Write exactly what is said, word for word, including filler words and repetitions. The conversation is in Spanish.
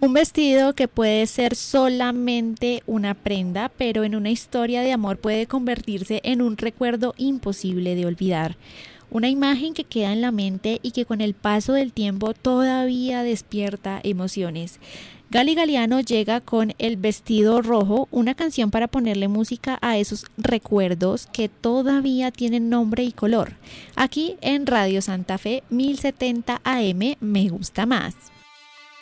Un vestido que puede ser solamente una prenda, pero en una historia de amor puede convertirse en un recuerdo imposible de olvidar. Una imagen que queda en la mente y que con el paso del tiempo todavía despierta emociones. Gali Galiano llega con El Vestido Rojo, una canción para ponerle música a esos recuerdos que todavía tienen nombre y color. Aquí en Radio Santa Fe mil setenta A M, me gusta más.